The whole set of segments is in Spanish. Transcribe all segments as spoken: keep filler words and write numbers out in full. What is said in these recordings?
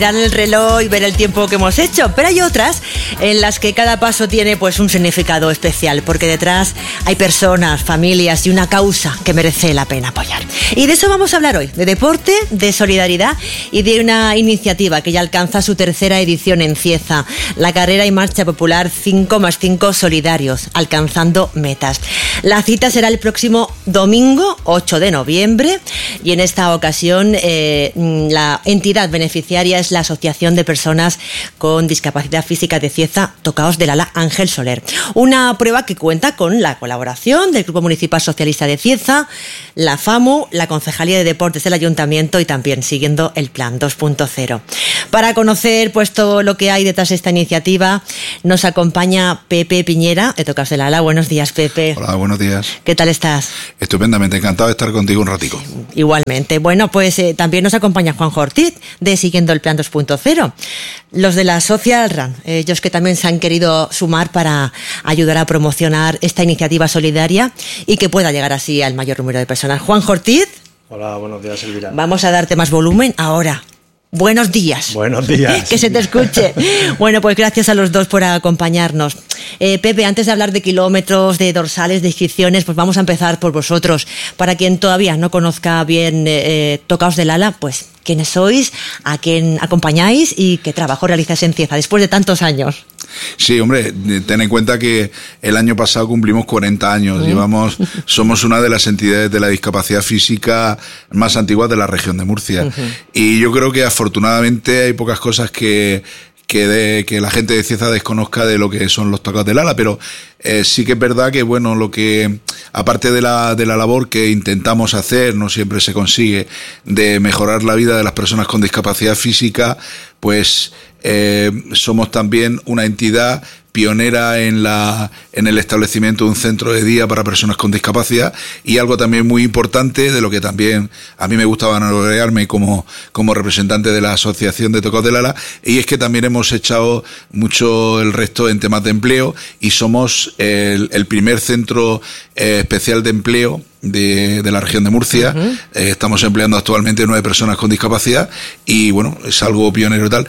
Mirar el reloj y ver el tiempo que hemos hecho, pero hay otras en las que cada paso tiene pues un significado especial, porque detrás hay personas, familias y una causa que merece la pena apoyar. Y de eso vamos a hablar hoy, de deporte, de solidaridad y de una iniciativa que ya alcanza su tercera edición en Cieza, la carrera y marcha popular cinco más cinco Solidarios, alcanzando metas. La cita será el próximo domingo ocho de noviembre y en esta ocasión eh, la entidad beneficiaria es la Asociación de Personas con Discapacidad Física de Cieza, Tocaos del Ala Ángel Soler. Una prueba que cuenta con la colaboración del Grupo Municipal Socialista de Cieza, la FAMU, la Concejalía de Deportes del Ayuntamiento y también siguiendo el Plan dos punto cero. Para conocer pues todo lo que hay detrás de esta iniciativa, nos acompaña Pepe Piñera, de Tocaos del Ala. Buenos días, Pepe. Hola, buenos días. ¿Qué tal estás? Estupendamente, encantado de estar contigo un ratico. Igualmente. Bueno, pues eh, también nos acompaña Juan Ortiz, de Siguiendo el Plan dos punto cero. Los de la Social Run, ellos que también se han querido sumar para ayudar a promocionar esta iniciativa solidaria y que pueda llegar así al mayor número de personas. Juan Ortiz. Hola, buenos días, Elvira. Vamos a darte más volumen ahora. Buenos días. Buenos días. Que se te escuche. Bueno, pues gracias a los dos por acompañarnos. Eh, Pepe, antes de hablar de kilómetros, de dorsales, de inscripciones, pues vamos a empezar por vosotros. Para quien todavía no conozca bien eh, Tocaos del Ala, pues quiénes sois, a quién acompañáis y qué trabajo realizáis en Cieza después de tantos años. Sí, hombre, ten en cuenta que el año pasado cumplimos cuarenta años. Mm. Llevamos, somos una de las entidades de la discapacidad física más antiguas de la región de Murcia. Uh-huh. Y yo creo que afortunadamente hay pocas cosas que... Que, de, que la gente de Cieza desconozca de lo que son los Tocaos del Ala, pero eh, sí que es verdad que, bueno, lo que, aparte de la, de la labor que intentamos hacer, no siempre se consigue, de mejorar la vida de las personas con discapacidad física, pues eh, somos también una entidad pionera en la en el establecimiento de un centro de día para personas con discapacidad y algo también muy importante de lo que también a mí me gusta vanagloriarme como, como representante de la Asociación de Tocaos del Ala, y es que también hemos echado mucho el resto en temas de empleo y somos el, el primer centro eh, especial de empleo De, de la región de Murcia. Uh-huh. Eh, estamos empleando actualmente nueve personas con discapacidad y bueno, es algo pionero y tal.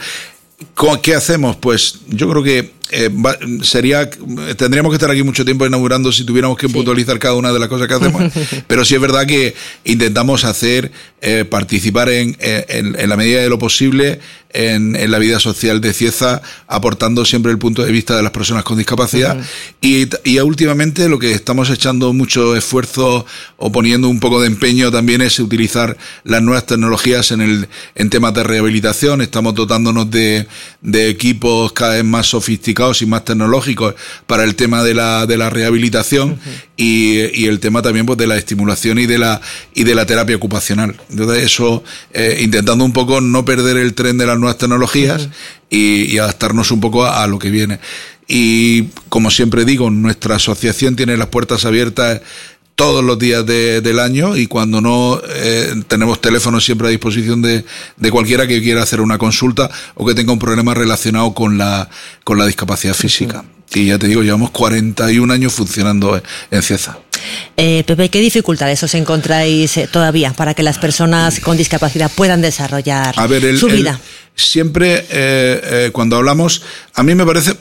¿Qué hacemos? Pues yo creo que eh, va, sería tendríamos que estar aquí mucho tiempo inaugurando si tuviéramos que sí. puntualizar cada una de las cosas que hacemos, pero sí es verdad que intentamos hacer eh, participar en, en, en la medida de lo posible en, en la vida social de Cieza, aportando siempre el punto de vista de las personas con discapacidad. Uh-huh. y, y últimamente lo que estamos echando mucho esfuerzo o poniendo un poco de empeño también es utilizar las nuevas tecnologías en el en temas de rehabilitación. Estamos dotándonos de, de equipos cada vez más sofisticados y más tecnológicos para el tema de la de la rehabilitación. Uh-huh. y, y el tema también pues de la estimulación y de la y de la terapia ocupacional. Entonces eso eh, intentando un poco no perder el tren de las nuevas tecnologías. Uh-huh. y, y adaptarnos un poco a, a lo que viene. Y como siempre digo, nuestra asociación tiene las puertas abiertas todos los días de, del año y cuando no eh, tenemos teléfonos siempre a disposición de, de cualquiera que quiera hacer una consulta o que tenga un problema relacionado con la con la discapacidad física. Sí. Y ya te digo, llevamos cuarenta y un años funcionando en Cieza. Eh, Pepe, ¿qué dificultades os encontráis eh, todavía para que las personas con discapacidad puedan desarrollar a ver, el, su vida? El, siempre eh, eh, cuando hablamos, a mí me parece,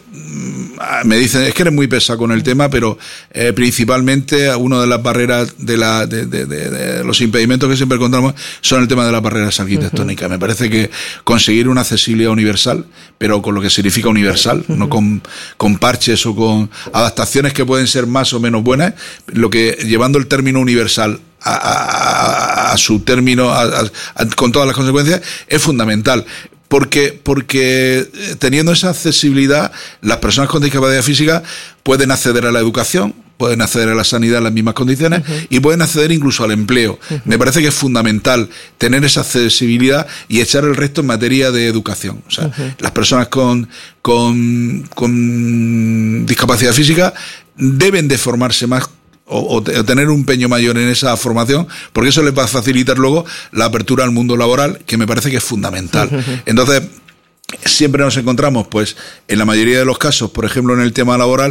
me dicen, es que eres muy pesado con el tema, pero eh, principalmente una de las barreras de, la, de, de, de, de los impedimentos que siempre encontramos son el tema de las barreras arquitectónicas. Uh-huh. Me parece que conseguir una accesibilidad universal, pero con lo que significa universal, uh-huh. no con, con parches o con adaptaciones que pueden ser más o menos buenas, lo que llevando el término universal a, a, a su término, a, a, a, con todas las consecuencias, es fundamental. Porque, porque teniendo esa accesibilidad, las personas con discapacidad física pueden acceder a la educación, pueden acceder a la sanidad en las mismas condiciones. Uh-huh. Y pueden acceder incluso al empleo. Uh-huh. Me parece que es fundamental tener esa accesibilidad y echar el resto en materia de educación. O sea, uh-huh. las personas con, con, con discapacidad física deben de formarse más o, o tener un empeño mayor en esa formación, porque eso les va a facilitar luego la apertura al mundo laboral, que me parece que es fundamental. Uh-huh. Entonces, siempre nos encontramos, pues, en la mayoría de los casos, por ejemplo, en el tema laboral,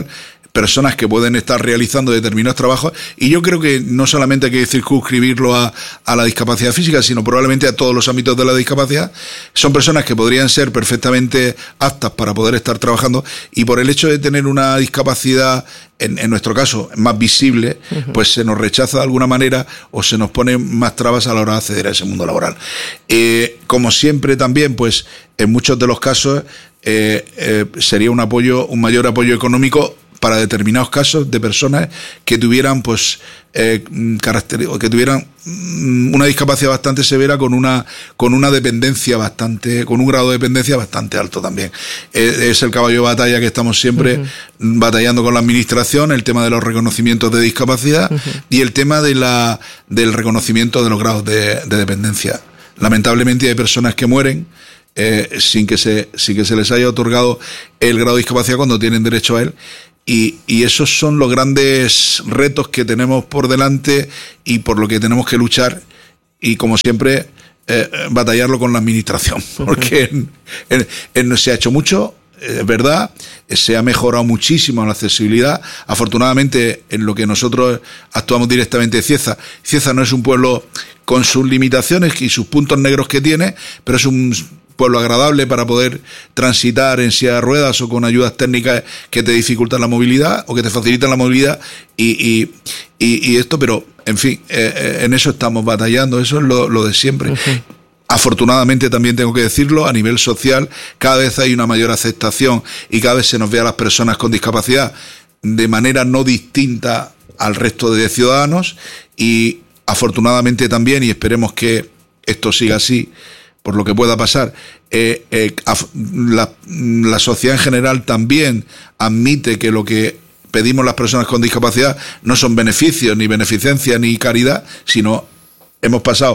personas que pueden estar realizando determinados trabajos, y yo creo que no solamente hay que circunscribirlo a, a la discapacidad física, sino probablemente a todos los ámbitos de la discapacidad. Son personas que podrían ser perfectamente aptas para poder estar trabajando, y por el hecho de tener una discapacidad, en, en nuestro caso, más visible, uh-huh. pues se nos rechaza de alguna manera o se nos pone más trabas a la hora de acceder a ese mundo laboral. Eh, como siempre también, pues en muchos de los casos eh, eh, sería un apoyo, un mayor apoyo económico para determinados casos de personas que tuvieran pues eh, caracter, que tuvieran una discapacidad bastante severa con una con una dependencia bastante, con un grado de dependencia bastante alto también. Eh, es el caballo de batalla que estamos siempre uh-huh. batallando con la administración, el tema de los reconocimientos de discapacidad uh-huh. y el tema de la del reconocimiento de los grados de, de dependencia. Lamentablemente hay personas que mueren eh, sin que se sin que se les haya otorgado el grado de discapacidad cuando tienen derecho a él. Y, y esos son los grandes retos que tenemos por delante y por lo que tenemos que luchar, y como siempre eh, batallarlo con la administración, porque en, en, en, se ha hecho mucho, es verdad, se ha mejorado muchísimo la accesibilidad. Afortunadamente, en lo que nosotros actuamos directamente en Cieza, Cieza no es un pueblo con sus limitaciones y sus puntos negros que tiene, pero es un pueblo agradable para poder transitar en silla de ruedas o con ayudas técnicas que te dificultan la movilidad o que te facilitan la movilidad y, y, y, y esto, pero en fin, eh, en eso estamos batallando, eso es lo, lo de siempre. Uh-huh. Afortunadamente también tengo que decirlo, a nivel social cada vez hay una mayor aceptación y cada vez se nos ve a las personas con discapacidad de manera no distinta al resto de ciudadanos, y afortunadamente también, y esperemos que esto siga así, por lo que pueda pasar, eh, eh, la, la sociedad en general también admite que lo que pedimos las personas con discapacidad no son beneficios, ni beneficencia, ni caridad, sino hemos pasado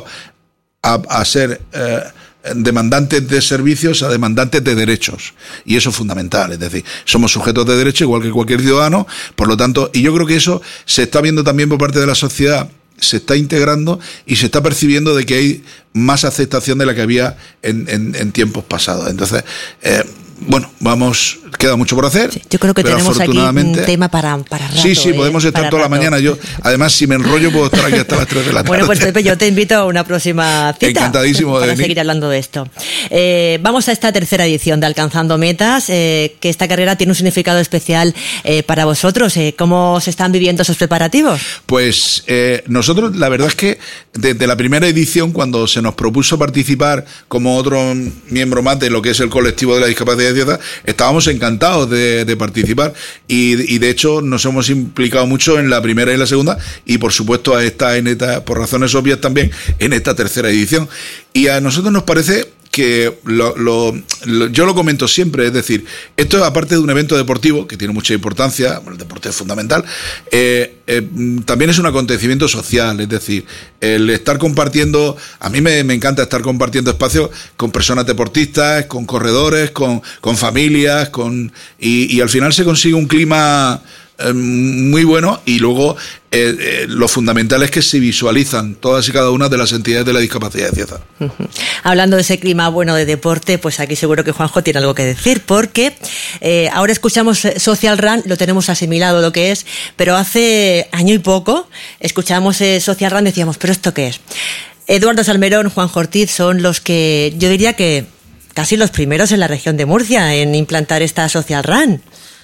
a, a ser eh, demandantes de servicios a demandantes de derechos, y eso es fundamental. Es decir, somos sujetos de derecho igual que cualquier ciudadano, por lo tanto, y yo creo que eso se está viendo también por parte de la sociedad, se está integrando y se está percibiendo de que hay más aceptación de la que había en, en, en tiempos pasados. Entonces, eh, bueno, vamos, queda mucho por hacer. Sí, yo creo que tenemos aquí un tema para, para rato. Sí, sí, podemos eh, estar toda rato. la mañana. Yo, además, si me enrollo, puedo estar aquí hasta las tres de la tarde. Bueno, pues Pepe, yo te invito a una próxima cita. Encantadísimo de para venir. seguir hablando de esto. Eh, vamos a esta tercera edición de Alcanzando Metas, eh, que esta carrera tiene un significado especial eh, para vosotros. Eh, ¿Cómo se están viviendo esos preparativos? Pues eh, nosotros, la verdad es que desde la primera edición, cuando se nos propuso participar como otro miembro más de lo que es el colectivo de la discapacidad de Cieza, estábamos encantados de, de participar y, y de hecho nos hemos implicado mucho en la primera y la segunda, y por supuesto a esta, en esta, por razones obvias también, en esta tercera edición. Y a nosotros nos parece que lo, lo, lo, yo lo comento siempre, es decir, esto aparte de un evento deportivo que tiene mucha importancia, el deporte es fundamental, eh, eh, también es un acontecimiento social, es decir, el estar compartiendo, a mí me, me encanta estar compartiendo espacios con personas deportistas, con corredores, con, con familias, con y, y al final se consigue un clima eh, muy bueno, y luego eh, eh, lo fundamental es que se visualizan todas y cada una de las entidades de la discapacidad de Cieza. Uh-huh. Hablando de ese clima bueno de deporte, pues aquí seguro que Juanjo tiene algo que decir, porque eh, ahora escuchamos Social Run, lo tenemos asimilado lo que es, pero hace año y poco escuchamos eh, Social Run y decíamos, ¿pero esto qué es? Eduardo Salmerón, Juanjo Ortiz son los que, yo diría que casi los primeros en la región de Murcia en implantar esta Social Run.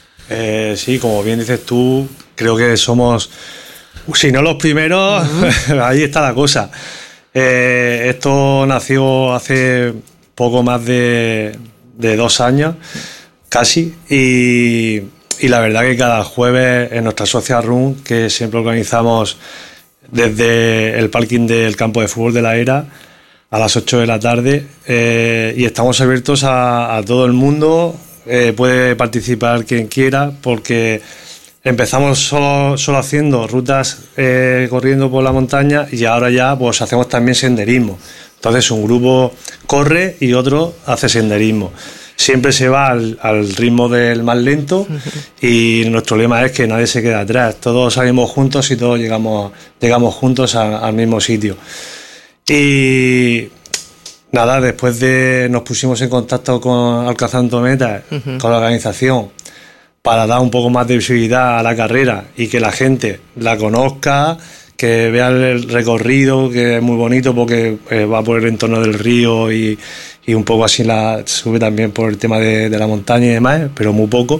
Eh, sí, como bien dices tú, creo que somos, si no los primeros, uh-huh. ahí está la cosa. Eh, esto nació hace poco más de, de dos años, casi, y, y la verdad que cada jueves en nuestra Social Run, que siempre organizamos desde el parking del campo de fútbol de La Era, a las ocho de la tarde, eh, y estamos abiertos a, a todo el mundo. Eh, puede participar quien quiera, porque empezamos solo, solo haciendo rutas eh, corriendo por la montaña, y ahora ya pues hacemos también senderismo. Entonces un grupo corre y otro hace senderismo. Siempre se va al, al ritmo del más lento, y nuestro lema es que nadie se queda atrás. Todos salimos juntos y todos llegamos, llegamos juntos a, al mismo sitio. Y nada, después de nos pusimos en contacto con Alcanzando Metas, uh-huh. con la organización, para dar un poco más de visibilidad a la carrera y que la gente la conozca, que vea el recorrido, que es muy bonito porque eh, va por el entorno del río y, y un poco así la sube también por el tema de, de la montaña y demás, pero muy poco.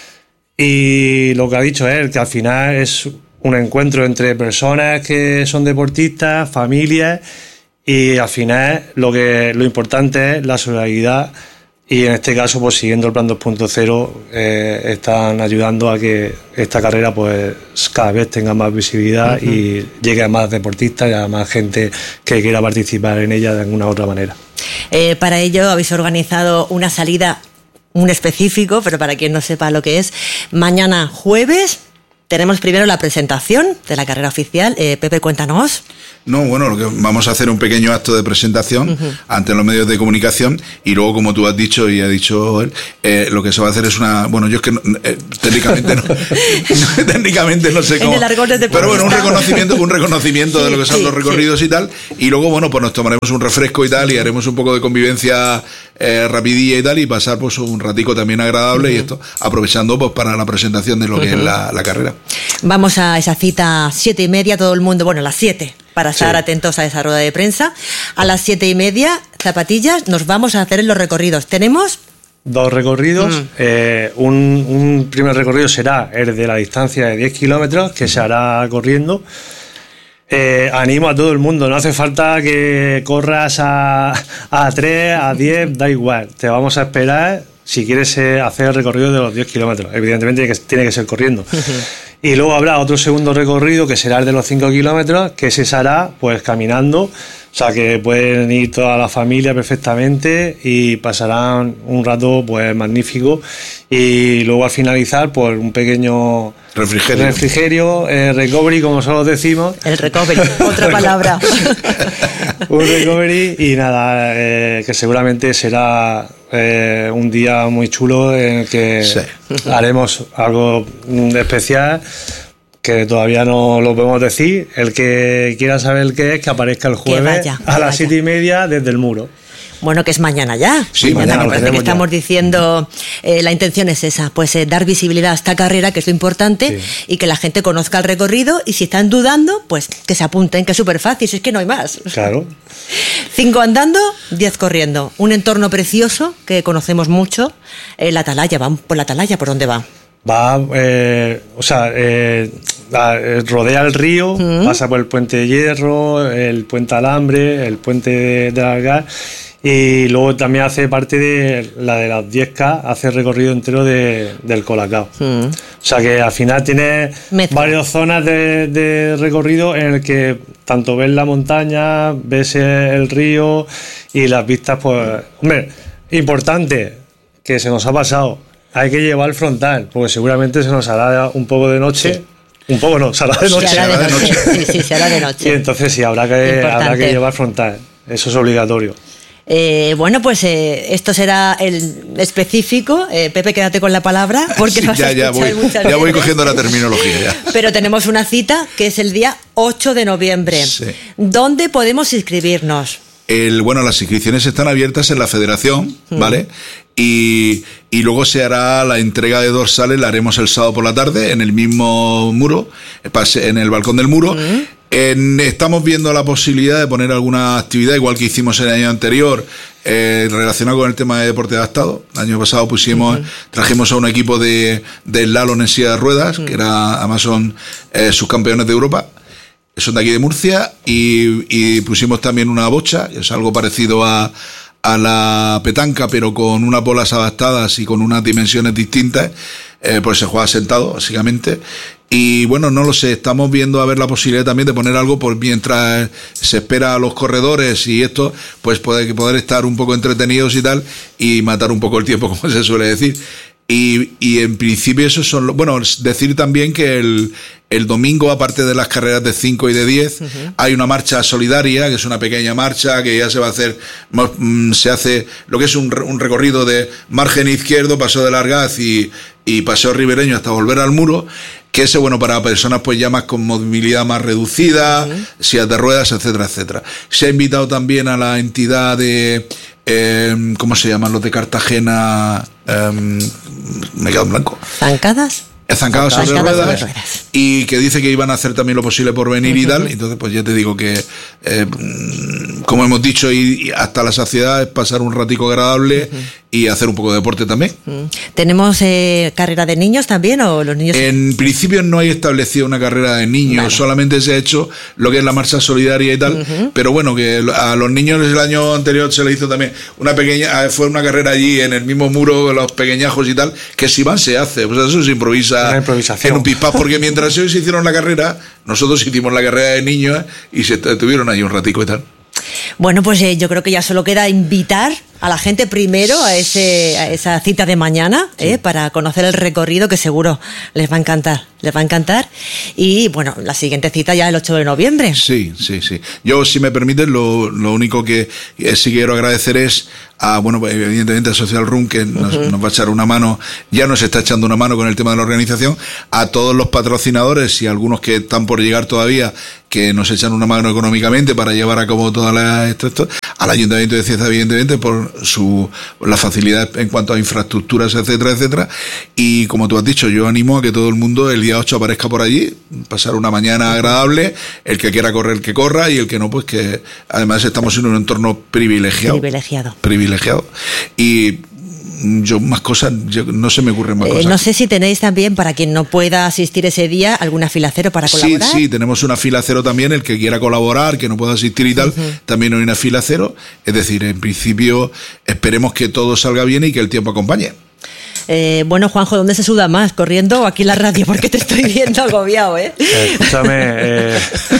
Y lo que ha dicho él, que al final es un encuentro entre personas que son deportistas, familias, y al final lo que lo importante es la solidaridad. Y en este caso, pues siguiendo el plan dos punto cero, eh, están ayudando a que esta carrera pues cada vez tenga más visibilidad uh-huh. y llegue a más deportistas y a más gente que quiera participar en ella de alguna u otra manera. Eh, para ello habéis organizado una salida, un específico, pero para quien no sepa lo que es, mañana jueves tenemos primero la presentación de la carrera oficial. Eh, Pepe, cuéntanos. No, bueno, lo que vamos a hacer un pequeño acto de presentación uh-huh. ante los medios de comunicación y luego, como tú has dicho y ha dicho él, eh, lo que se va a hacer es una... Bueno, yo es que no, eh, técnicamente no, no técnicamente no sé cómo... En el argot de pero bueno, un reconocimiento, un reconocimiento sí, de lo que son sí, los recorridos sí. y tal, y luego, bueno, pues nos tomaremos un refresco y tal y haremos un poco de convivencia eh, rapidilla y tal y pasar pues un ratico también agradable uh-huh. y esto, aprovechando pues para la presentación de lo uh-huh. que es la, la carrera. Vamos a esa cita siete y media, todo el mundo, bueno, a las siete, para estar sí. atentos a esa rueda de prensa. A las siete y media, zapatillas, nos vamos a hacer los recorridos. ¿Tenemos? Dos recorridos. Mm. Eh, un, un primer recorrido será el de la distancia de diez kilómetros, que se hará corriendo. Eh, animo a todo el mundo, no hace falta que corras a, a tres, a diez, da igual. Te vamos a esperar si quieres eh, hacer el recorrido de los diez kilómetros. Evidentemente tiene que, tiene que ser corriendo. Y luego habrá otro segundo recorrido que será el de los cinco kilómetros, que se hará pues caminando, o sea que pueden ir toda la familia perfectamente y pasarán un rato pues magnífico. Y luego al finalizar pues un pequeño refrigerio, refrigerio eh, recovery, como nosotros decimos. El recovery, otra palabra. Un recovery y nada, eh, que seguramente será eh, un día muy chulo en el que sí. haremos algo especial que todavía no lo podemos decir. El que quiera saber el que es, que aparezca el jueves vaya, a las siete y media desde el muro. Bueno, que es mañana ya. Sí, mañana, mañana me parece que estamos ya. diciendo, eh, la intención es esa, pues eh, dar visibilidad a esta carrera, que es lo importante, sí. y que la gente conozca el recorrido, y si están dudando, pues que se apunten, que es súper fácil, si es que no hay más. Claro. Cinco andando, diez corriendo. Un entorno precioso que conocemos mucho. Eh, la Atalaya, ¿van por la Atalaya? ¿Por dónde va? Va, eh, o sea, eh, la, eh, rodea el río, uh-huh. pasa por el puente de Hierro, el puente Alambre, el puente de, de Algar, y luego también hace parte de la de las diez K, hace el recorrido entero de, del Colacao. Uh-huh. O sea que al final tiene Mezcla. varias zonas de, de recorrido en el que tanto ves la montaña, ves el río y las vistas, pues, hombre, importante, que se nos ha pasado. Hay que llevar el frontal, porque seguramente se nos hará un poco de noche. Sí. Un poco no, se hará de noche. Se hará de noche. Sí, sí, se hará de noche. Y entonces sí, habrá que, habrá que llevar frontal. Eso es obligatorio. Eh, bueno, pues eh, esto será el específico. Eh, Pepe, quédate con la palabra, porque sí, vas ya, a ya voy, muchas ya voy cogiendo la terminología. Ya. Pero tenemos una cita que es el día ocho de noviembre. Sí. ¿Dónde podemos inscribirnos? El, bueno, las inscripciones están abiertas en la federación, ¿vale? Mm. Y, y luego se hará la entrega de dorsales, la haremos el sábado por la tarde en el mismo muro, en el balcón del muro. Mm. En, estamos viendo la posibilidad de poner alguna actividad, igual que hicimos el año anterior, eh, relacionado con el tema de deporte adaptado. El año pasado pusimos, uh-huh. trajimos a un equipo de, de slalom en silla de ruedas, uh-huh. que era, además son eh, subcampeones de Europa. Son de aquí de Murcia, y, y pusimos también una bocha, que es algo parecido a, a la petanca, pero con unas bolas adaptadas y con unas dimensiones distintas, eh, pues se juega sentado, básicamente. Y bueno, no lo sé, estamos viendo a ver la posibilidad también de poner algo por mientras se espera a los corredores y esto, pues poder, poder estar un poco entretenidos y tal, y matar un poco el tiempo, como se suele decir. Y, y en principio esos son los... Bueno, decir también que el, el domingo, aparte de las carreras de cinco y de diez, uh-huh. hay una marcha solidaria, que es una pequeña marcha que ya se va a hacer, se hace lo que es un, un recorrido de margen izquierdo, Paseo de Largaz y, y Paseo Ribereño hasta volver al muro, que es bueno para personas pues ya más con movilidad más reducida, uh-huh. sillas de ruedas, etcétera, etcétera. Se ha invitado también a la entidad de... Eh, ¿cómo se llaman los de Cartagena? Eh, me he quedado en blanco. ¿Zancadas? Zancadas sobre Zancadas ruedas, sobre ruedas. Y que dice que iban a hacer también lo posible por venir uh-huh. y tal. Entonces, pues ya te digo que, eh, como hemos dicho, y, y hasta la saciedad es pasar un ratico agradable uh-huh. y hacer un poco de deporte también. Uh-huh. ¿Tenemos eh, carrera de niños también o los niños? En principio no hay establecido una carrera de niños, vale. solamente se ha hecho lo que es la marcha solidaria y tal. Uh-huh. Pero bueno, que a los niños el año anterior se les hizo también una pequeña, fue una carrera allí en el mismo muro, los pequeñajos y tal, que si van se hace, pues eso se improvisa. Una improvisación. En un pispás, porque mientras ellos se hicieron la carrera, nosotros hicimos la carrera de niños ¿eh? y se tuvieron ahí un ratico y tal. Bueno, pues eh, yo creo que ya solo queda invitar a la gente primero a, ese, a esa cita de mañana, ¿eh? Sí. para conocer el recorrido que seguro les va a encantar, les va a encantar. Y bueno, la siguiente cita ya el ocho de noviembre. Sí, sí, sí. Yo, si me permites, lo, lo único que sí quiero agradecer es a, bueno, evidentemente a Social Room, que nos, uh-huh. nos va a echar una mano, ya nos está echando una mano con el tema de la organización, a todos los patrocinadores y algunos que están por llegar todavía, que nos echan una mano económicamente para llevar a cabo todas las esto, esto, al Ayuntamiento de Cieza, evidentemente, por su la facilidad en cuanto a infraestructuras, etcétera, etcétera. Y como tú has dicho, yo animo a que todo el mundo el día ocho aparezca por allí, pasar una mañana agradable, el que quiera correr que corra y el que no, pues que además estamos en un entorno privilegiado. Privilegiado. Privilegiado. Y yo más cosas, yo, no se me ocurren más eh, cosas. No sé si tenéis también, para quien no pueda asistir ese día, alguna fila cero para colaborar. Sí, sí, tenemos una fila cero también, el que quiera colaborar, que no pueda asistir y tal, uh-huh. también hay una fila cero. Es decir, en principio esperemos que todo salga bien y que el tiempo acompañe. Eh, bueno, Juanjo, ¿dónde se suda más? ¿Corriendo o aquí en la radio? Porque te estoy viendo agobiado, ¿eh? eh escúchame. Eh...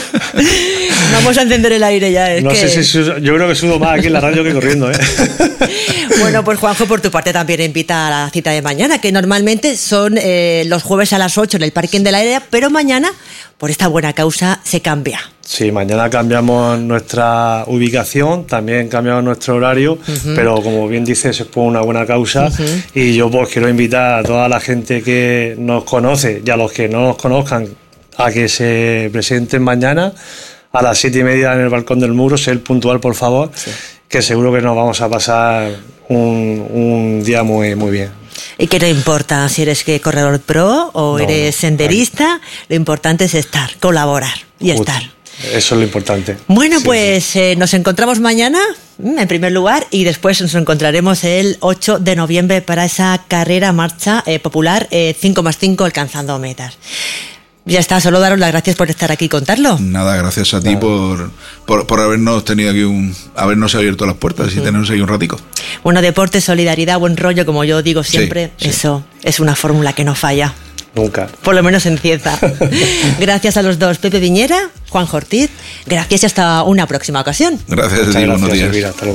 Vamos a encender el aire ya. Es no que... sé si sudo, yo creo que sudo más aquí en la radio que corriendo, ¿eh? Bueno, pues Juanjo, por tu parte también invita a la cita de mañana, que normalmente son eh, los jueves a las ocho en el Parking de la Aérea, pero mañana, por esta buena causa, se cambia. Sí, mañana cambiamos nuestra ubicación, también cambiamos nuestro horario, uh-huh. pero como bien dices, es por una buena causa uh-huh. y yo pues quiero invitar a toda la gente que nos conoce y a los que no nos conozcan a que se presenten mañana a las siete y media en el Balcón del Muro, ser puntual por favor, sí. que seguro que nos vamos a pasar un, un día muy, muy bien. Y que no importa si eres que corredor pro o no, eres senderista, no. lo importante es estar, colaborar y Justo. estar. Eso es lo importante. Bueno, sí, pues sí. Eh, nos encontramos mañana, en primer lugar, y después nos encontraremos el ocho de noviembre para esa carrera marcha eh, popular eh, cinco más cinco alcanzando metas. Ya está, solo daros las gracias por estar aquí y contarlo. Nada, gracias a ti por, por, por habernos tenido aquí un, habernos abierto las puertas uh-huh. y tenernos ahí un ratico. Bueno, deporte, solidaridad, buen rollo, como yo digo siempre, sí, sí. eso es una fórmula que no falla. Nunca. Por lo menos en Cieza. Gracias a los dos, Pepe Viñera, Juanjo Ortiz. Gracias y hasta una próxima ocasión. Gracias a ti, buenos días.